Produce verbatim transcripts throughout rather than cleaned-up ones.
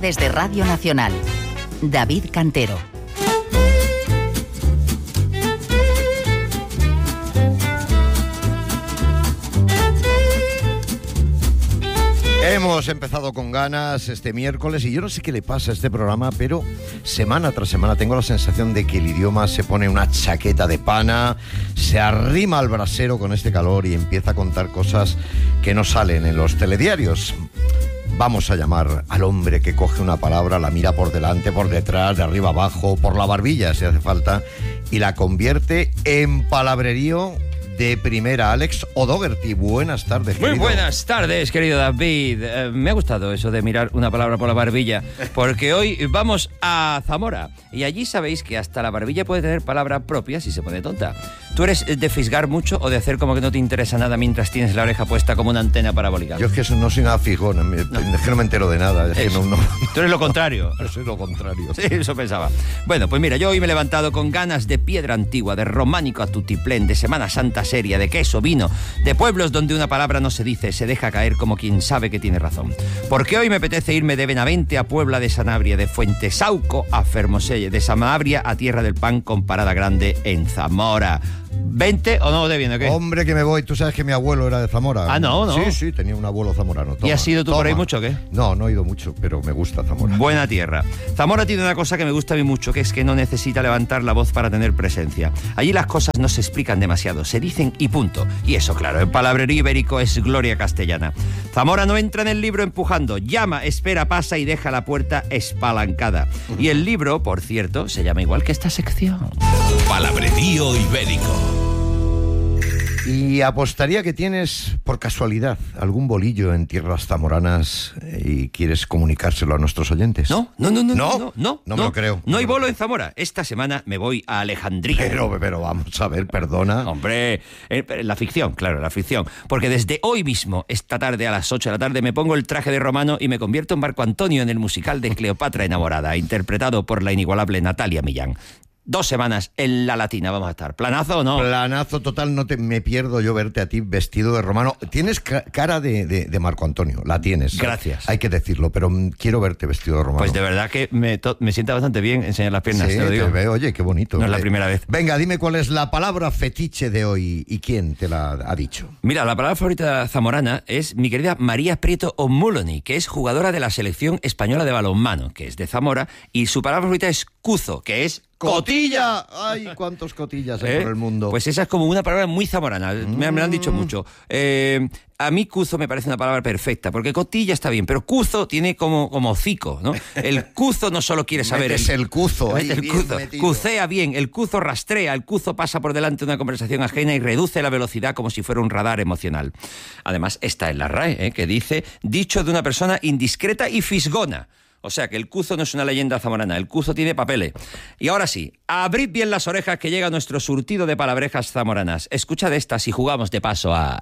desde Radio Nacional. David Cantero. Hemos empezado con ganas este miércoles y yo no sé qué le pasa a este programa, pero semana tras semana tengo la sensación de que el idioma se pone una chaqueta de pana, se arrima al brasero con este calor y empieza a contar cosas que no salen en los telediarios. Vamos a llamar al hombre que coge una palabra, la mira por delante, por detrás, de arriba abajo, por la barbilla si hace falta, y la convierte en palabrerío de primera. Alex O'Doherty, buenas tardes, querido. Muy buenas tardes, querido David. Eh, me ha gustado eso de mirar una palabra por la barbilla, porque hoy vamos a Zamora, y allí sabéis que hasta la barbilla puede tener palabra propia si se pone tonta. ¿Tú eres de fisgar mucho o de hacer como que no te interesa nada mientras tienes la oreja puesta como una antena parabólica? Yo es que eso no soy nada fijón, no. Es que no me entero de nada. Es que no, no. Tú eres lo contrario. Yo soy lo contrario. Sí, eso pensaba. Bueno, pues mira, yo hoy me he levantado con ganas de piedra antigua, de románico a tutiplén, de Semana Santa seria, de queso, vino, de pueblos donde una palabra no se dice, se deja caer como quien sabe que tiene razón. Porque hoy me apetece irme de Benavente a Puebla de Sanabria, de Fuentesauco a Fermoselle, de Sanabria a Tierra del Pan con parada grande en Zamora. ¿veinte o no te viene o qué? Hombre, que me voy. Tú sabes que mi abuelo era de Zamora. Ah, no, no. Sí, sí, tenía un abuelo zamorano. Toma, ¿Y has ido tú toma. por ahí mucho o qué? No, no he ido mucho, pero me gusta Zamora. Buena tierra. Zamora tiene una cosa que me gusta a mí mucho, que es que no necesita levantar la voz para tener presencia. Allí las cosas no se explican demasiado, se dicen y punto. Y eso, claro, el palabrerío ibérico es gloria castellana. Zamora no entra en el libro empujando, llama, espera, pasa y deja la puerta espalancada. Y el libro, por cierto, se llama igual que esta sección. Palabrerío ibérico. Y apostaría que tienes, por casualidad, algún bolillo en tierras zamoranas y quieres comunicárselo a nuestros oyentes. No, no, no, no, no, no, no, no me lo creo. No hay bolo en Zamora. Esta semana me voy a Alejandría. Pero, pero vamos a ver, perdona. Hombre, eh, la ficción, claro, la ficción. Porque desde hoy mismo, esta tarde a las ocho de la tarde, me pongo el traje de romano y me convierto en Marco Antonio en el musical de Cleopatra enamorada, interpretado por la inigualable Natalia Millán. Dos semanas en la Latina vamos a estar. ¿Planazo o no? Planazo total, no te me pierdo yo verte a ti vestido de romano. Tienes ca- cara de, de, de Marco Antonio, la tienes. Gracias. Hay que decirlo, pero mm, quiero verte vestido de romano. Pues de verdad que me, to- me sienta bastante bien enseñar las piernas, Sí, te lo digo. te veo, oye, qué bonito. No es la Eh, primera vez. Venga, dime cuál es la palabra fetiche de hoy y quién te la ha dicho. Mira, la palabra favorita zamorana es mi querida María Prieto O'Mulony, que es jugadora de la selección española de balonmano, que es de Zamora, y su palabra favorita es cuzo, que es ¡Cotilla! ¡Ay, cuántos cotillas hay ¿Eh? por el mundo! Pues esa es como una palabra muy zamorana, mm. me, me lo han dicho mucho. Eh, a mí cuzo me parece una palabra perfecta, porque cotilla está bien, pero cuzo tiene como, como hocico, ¿no? El cuzo no solo quiere saber... Metes el, el cuzo, ahí, el bien cuzo. metido. Cucea bien, el cuzo rastrea, el cuzo pasa por delante de una conversación ajena y reduce la velocidad como si fuera un radar emocional. Además, está en la R A E, ¿eh? Que dice, dicho de una persona indiscreta y fisgona. O sea que el cuzo no es una leyenda zamorana, el cuzo tiene papeles. Y ahora sí, abrid bien las orejas que llega nuestro surtido de palabrejas zamoranas. Escuchad estas y jugamos de paso a...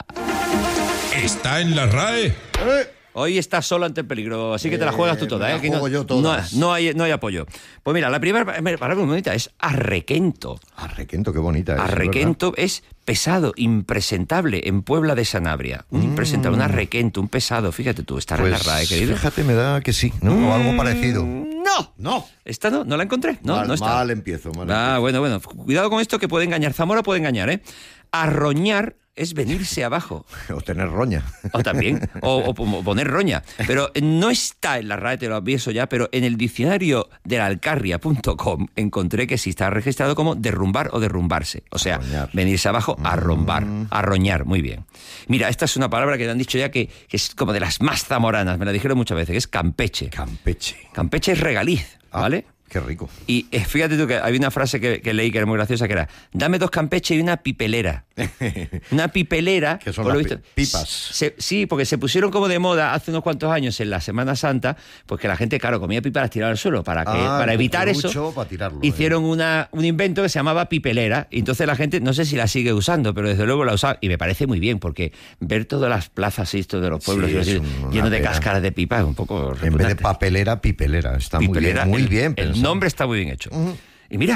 ¿Está en la R A E? ¡Eh! Hoy estás solo ante el peligro, así que te la juegas tú toda, me ¿eh? la Aquí juego no, yo todas. No, no hay, no hay apoyo. Pues mira, la primera palabra muy bonita es arrequento. Arrequento, qué bonita es. Arrequento es pesado, impresentable, en Puebla de Sanabria. Un Mm. impresentable, un arrequento, un pesado. Fíjate tú, está Pues, en la R A E, querido. fíjate, me da que sí, ¿no? O algo parecido. No, No. esta no, no la encontré. No, mal, no está. mal empiezo, mal Ah, empiezo. bueno, bueno. Cuidado con esto que puede engañar. Zamora puede engañar, ¿eh? Arroñar es venirse abajo. O tener roña. O también, o, o poner roña. Pero no está en la R A E, te lo aviso ya, pero en el diccionario de la alcarria punto com encontré que sí está registrado como derrumbar o derrumbarse. O sea, Arroñar. venirse abajo, arrombar, arroñar, muy bien. Mira, esta es una palabra que te han dicho ya que, que es como de las más zamoranas, me la dijeron muchas veces, que es campeche. Campeche. Campeche es regaliz, Ah, ¿vale? Qué rico. Y eh, fíjate tú que había una frase que, que leí que era muy graciosa, que era, dame dos campeches y una pipelera. Una pipelera... Que son por lo las visto, pi- pipas. se- sí, porque se pusieron como de moda hace unos cuantos años en la Semana Santa, pues que la gente, claro, comía pipas y las tiraba al suelo. Para, que, Ah, para el evitar eso, cucurucho para tirarlo, hicieron una, un invento que se llamaba pipelera. Y entonces la gente, no sé si la sigue usando, pero desde luego la usa. Y me parece muy bien, porque ver todas las plazas y esto de los pueblos Sí, y es así, una lleno de pena. cáscaras de pipa es un poco En vez de repugnante. papelera, pipelera. Está Pipelera, muy bien, muy el, bien el pensado. nombre está muy bien hecho. Ujú. Y mira,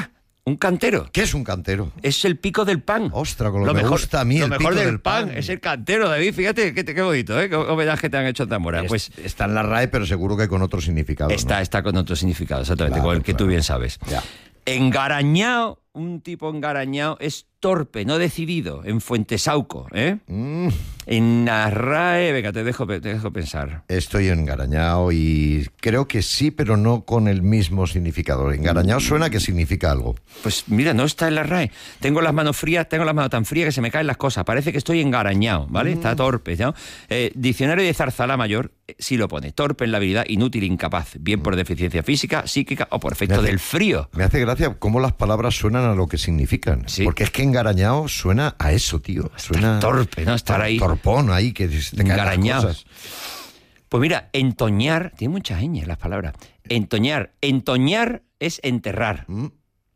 Un cantero. ¿Qué es un cantero? Es el pico del pan. Ostras, con lo, lo que me mejor, gusta a mí lo el mejor pico del, del pan, pan. es el cantero, David. Fíjate qué, qué bonito, ¿eh? Qué homenaje te han hecho a Zamora. Es, Pues está en la R A E, pero seguro que con otro significado. Está, ¿no? está con otro significado, exactamente, Claro, con el que claro. tú bien sabes. Ya. Engarañado, un tipo engarañado es torpe, no decidido, en Fuentesauco, ¿eh? Mm, En la R A E, venga, te dejo, te dejo pensar. estoy engarañado y creo que sí, pero no con el mismo significado. Engarañado suena que significa algo. Pues mira, no está en la R A E. Tengo las manos frías, tengo las manos tan frías que se me caen las cosas. Parece que estoy engarañado, ¿vale? Mm. Está torpe, ¿no? Eh, diccionario de Zarzala Mayor eh, sí lo pone. Torpe en la habilidad, inútil, incapaz. Bien por deficiencia física, psíquica o por efecto hace- del frío. Me hace gracia cómo las palabras suenan a lo que significan. Sí. Porque es que engarañado suena a eso, tío. Suena torpe, ¿no? Estar tor- ahí. Torpón ahí, que se te caen las Engarañado. cosas. Pues mira, entoñar, tiene muchas ñes las palabras. Entoñar. Entoñar es enterrar. Mm,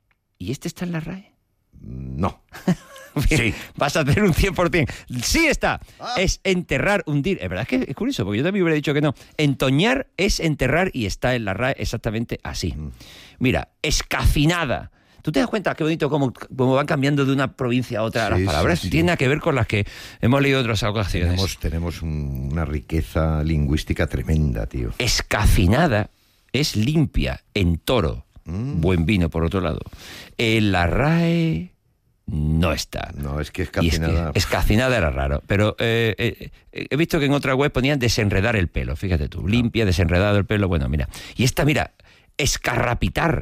¿Y este está en la R A E? no. Sí. Vas a hacer un cien por ciento. Sí está. Ah. Es enterrar, hundir. Es verdad que es curioso, porque yo también hubiera dicho que no. Entoñar es enterrar y está en la R A E exactamente así. Mm. Mira, escafinada. ¿Tú te das cuenta qué bonito cómo, cómo van cambiando de una provincia a otra Sí, las sí, palabras? sí. Tiene nada que ver con las que hemos leído otras ocasiones. Tenemos, tenemos un- una riqueza lingüística tremenda, tío. Escafinada es limpia, en toro. Mm. Buen vino, por otro lado. En la R A E no está. No, es que es Y es que calcinada. escacinada era raro. Pero eh, eh, eh, he visto que en otra web ponían desenredar el pelo. Fíjate tú. Limpia, desenredado el pelo. Bueno, mira. Y esta, mira, escarrapitar.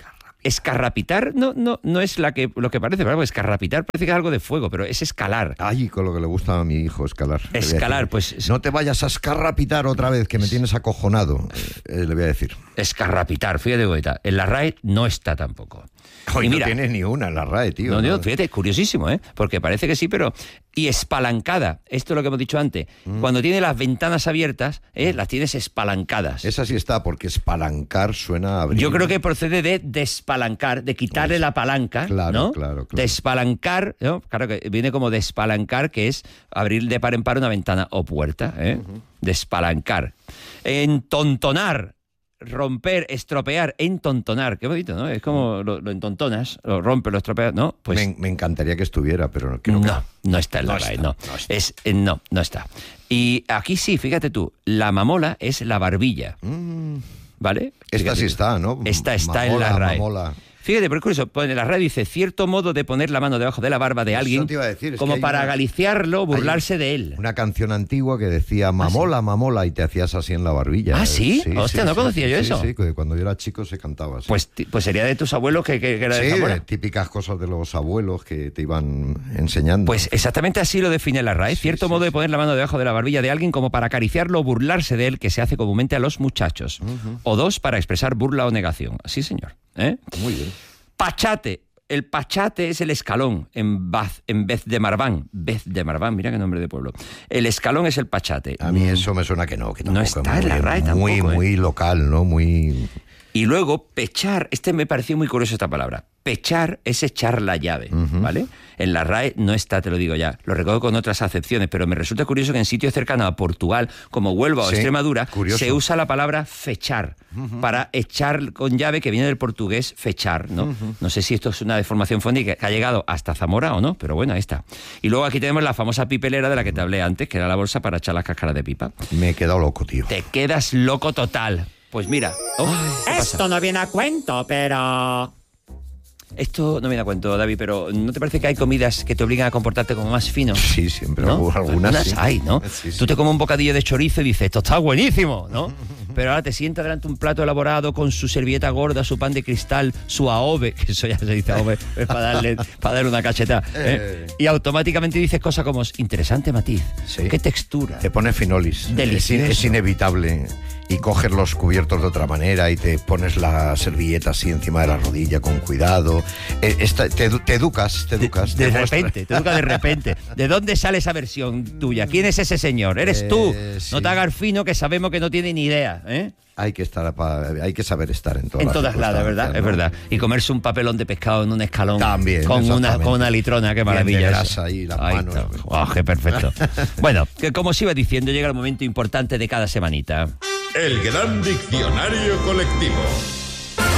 Escarrapitar no, no, no es la que, lo que parece, ¿verdad? Escarrapitar parece que es algo de fuego, pero es escalar. Ay, con lo que le gusta a mi hijo, escalar. Le voy a Escalar, decir, pues- No te vayas a escarrapitar otra vez, que me tienes acojonado. Eh, le voy a decir. Escarrapitar, fíjate, bonita. En la R A E no está tampoco. Hoy Y no mira, tienes ni una en la R A E, tío. No, ¿no? no, fíjate, curiosísimo, ¿eh? Porque parece que sí, pero... Y espalancada, esto es lo que hemos dicho antes. Mm. Cuando tiene las ventanas abiertas, ¿eh? Las tienes espalancadas. Esa sí está, porque espalancar suena a abrir. Yo creo que procede de despalancar, de quitarle la palanca, Claro, ¿no? claro, claro. Despalancar, ¿no? Claro que viene como despalancar, que es abrir de par en par una ventana o puerta, ¿eh? Despalancar. Entontonar. Romper, estropear, entontonar. Qué bonito, ¿no? Es como lo, lo entontonas, lo rompes, lo estropeas, ¿no? Pues me, me encantaría que estuviera, pero creo que no, no está en la No R A E, está, no. no está. Es, eh, no, no está. Y aquí sí, fíjate tú, la mamola es la barbilla, Mm, ¿vale? esta Fíjate sí tú. está, ¿no? Esta está en Mamola, la R A E. mamola. Fíjate, pero es curioso, pone la R A E dice cierto modo de poner la mano debajo de la barba de Eso alguien te iba a decir, es como que hay para una- agaliciarlo, burlarse de él. Una canción antigua que decía mamola, mamola, y te hacías así en la barbilla. ¿Ah, sí? Hostia, no conocía yo sí, eso. Sí, que cuando yo era chico se cantaba así. Pues, ti- pues sería de tus abuelos que, que, que era de sí, Zamora. eh, típicas cosas de los abuelos que te iban enseñando. Pues exactamente así lo define la R A E. Sí, Cierto sí, modo de sí. poner la mano debajo de la barbilla de alguien como para acariciarlo o burlarse de él, que se hace comúnmente a los muchachos. O dos, para expresar burla o negación. Sí, señor. ¿Eh? Muy bien. Pachate. El pachate es el escalón en, Baz, en vez de Marván. Vez de Marván, mira qué nombre de pueblo. El escalón es el pachate. A mí eso me suena que no, que No tampoco. está en la R A E muy, tampoco, ¿eh? muy local, ¿no? Muy... Y luego, pechar, este me pareció muy curioso esta palabra. Pechar es echar la llave, ¿vale? En la R A E no está, te lo digo ya. Lo recuerdo con otras acepciones, pero me resulta curioso que en sitios cercanos a Portugal, como Huelva o Sí, Extremadura, curioso. se usa la palabra fechar, para echar con llave, que viene del portugués fechar, ¿no? No sé si esto es una deformación fónica que ha llegado hasta Zamora o no, pero bueno, ahí está. Y luego aquí tenemos la famosa pipelera de la que te hablé antes, que era la bolsa para echar las cáscaras de pipa. Me he quedado loco, tío. Te quedas loco total. Pues mira... oh, ¿qué pasa? Esto no viene a cuento, pero... Esto no me da cuenta, David, pero ¿no te parece que hay comidas que te obligan a comportarte como más fino? Sí, siempre. ¿No? Algunas sí. hay, ¿no? Sí, sí. Tú te comes un bocadillo de chorizo y dices, esto está buenísimo, ¿no? Pero ahora te sientas delante de un plato elaborado con su servilleta gorda, su pan de cristal, su aove, que eso ya se dice aove, es para darle, para darle una cacheta, ¿eh? Y automáticamente dices cosas como, interesante matiz, Sí. qué textura. Te pones finolis. Delicioso. Es, es inevitable. Y coges los cubiertos de otra manera y te pones la servilleta así encima de la rodilla con cuidado. Eh, esta- te, edu- te educas, te educas. De te muestra- repente, te educa de repente. ¿De dónde sale esa versión tuya? ¿Quién es ese señor? ¿Eres Eh, tú? sí. No te hagas fino, que sabemos que no tiene ni idea, ¿eh? Hay que estar, pa- hay que saber estar en todas En las todas lados, ¿verdad? Es circunstancias, verdad. Y comerse un papelón de pescado en un escalón. También, Con una, exactamente. con una litrona, qué Bien maravilla. de eso. grasa ahí, las manos. está. Oh, qué perfecto. Bueno, que como os iba diciendo, llega el momento importante de cada semanita. El gran diccionario colectivo.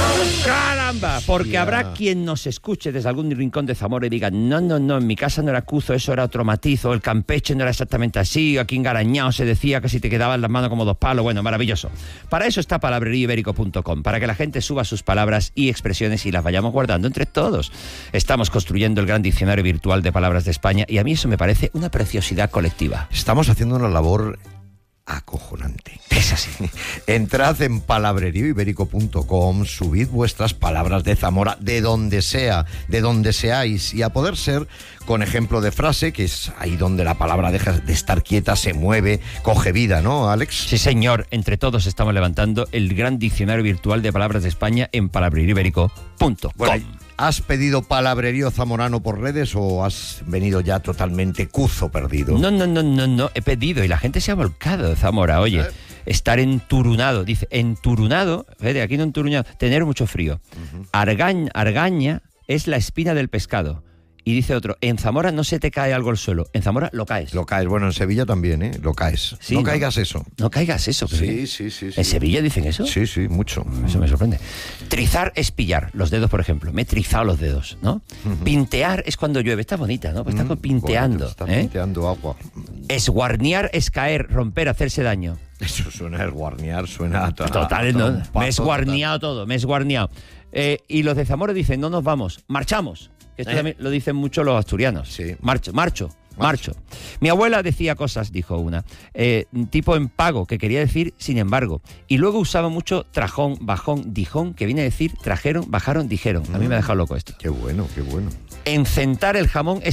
¡Caramba! Porque Ya. habrá quien nos escuche desde algún rincón de Zamora y diga, no, no, no, en mi casa no era cuzo, eso era otro matiz, o el campeche no era exactamente así, o aquí en Garañao se decía que si te quedaban las manos como dos palos. Bueno, maravilloso. Para eso está palabrerío ibérico punto com, para que la gente suba sus palabras y expresiones y las vayamos guardando entre todos. Estamos construyendo el gran diccionario virtual de palabras de España y a mí eso me parece una preciosidad colectiva. Estamos haciendo una labor acojonante. Es así. Entrad en palabrerío ibérico punto com, subid vuestras palabras de Zamora, de donde sea, de donde seáis, y a poder ser con ejemplo de frase, que es ahí donde la palabra deja de estar quieta, se mueve, coge vida, ¿no, Alex? Sí, señor. Entre todos estamos levantando el gran diccionario virtual de palabras de España en palabrerío ibérico punto com. Bueno, ¿has pedido palabrerío zamorano por redes o has venido ya totalmente cuzo perdido? No, no, no, no, no. He pedido y la gente se ha volcado de Zamora. Oye, ¿Eh? estar enturunado. Dice, enturunado, fíjate, aquí no enturunado, tener mucho frío. Uh-huh. Argañ, argaña es la espina del pescado. Y dice otro, en Zamora no se te cae algo al suelo, en Zamora lo caes. Lo caes, bueno, en Sevilla también, ¿eh? Lo caes. Sí, no, no caigas eso. No caigas eso. Sí, sí, sí, sí. ¿En Sevilla dicen eso? Sí, sí, mucho. Eso me sorprende. Trizar es pillar, los dedos, por ejemplo. Me he trizado los dedos, ¿no? Uh-huh. Pintear es cuando llueve. Está bonita, ¿no? Pues está uh-huh. pinteando. Está ¿eh? pinteando agua. Esguarniar es caer, romper, hacerse daño. Eso suena a esguarniar, suena a... Total, no. Me he esguarniado todo, me he esguarniado. Eh, y los de Zamora dicen, no nos vamos, marchamos. Esto ¿Eh? también lo dicen mucho los asturianos. Sí. Marcho, marcho, marcho. marcho. Mi abuela decía cosas, dijo una, eh, tipo en pago, que quería decir sin embargo. Y luego usaba mucho trajón, bajón, dijón, que viene a decir trajeron, bajaron, dijeron. A mí me ha dejado loco esto. Qué bueno, qué bueno. Encentar el jamón es